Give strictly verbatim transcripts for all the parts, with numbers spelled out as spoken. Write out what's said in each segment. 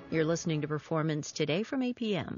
You're listening to Performance Today from A P M.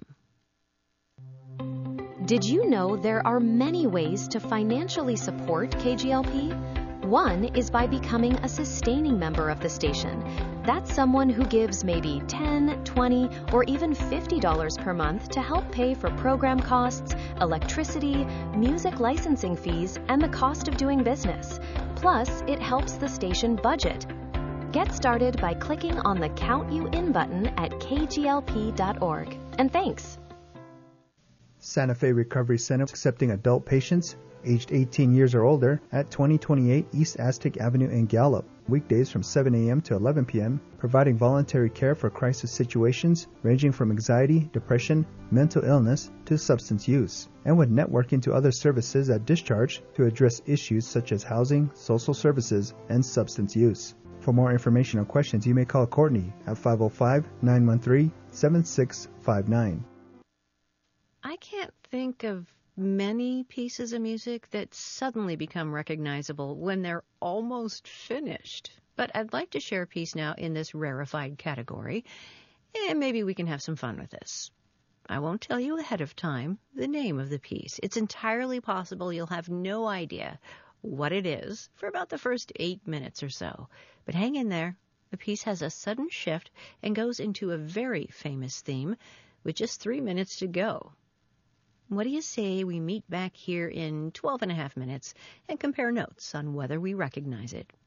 Did you know there are many ways to financially support K G L P? One is by becoming a sustaining member of the station. That's someone who gives maybe ten dollars, twenty dollars, or even fifty dollars per month to help pay for program costs, electricity, music licensing fees, and the cost of doing business. Plus, it helps the station budget. Get started by clicking on the Count You In button at k g l p dot org. And thanks. Santa Fe Recovery Center accepting adult patients aged eighteen years or older at twenty twenty-eight East Aztec Avenue in Gallup. Weekdays from seven a.m. to eleven p.m., providing voluntary care for crisis situations ranging from anxiety, depression, mental illness to substance use, and with networking to other services at discharge to address issues such as housing, social services, and substance use. For more information or questions, you may call Courtney at five oh five, nine one three, seven six five nine. I can't think of many pieces of music that suddenly become recognizable when they're almost finished. But I'd like to share a piece now in this rarefied category, and maybe we can have some fun with this. I won't tell you ahead of time the name of the piece. It's entirely possible you'll have no idea what it is for about the first eight minutes or so. But hang in there. The piece has a sudden shift and goes into a very famous theme with just three minutes to go. What do you say we meet back here in twelve and a half minutes and compare notes on whether we recognize it?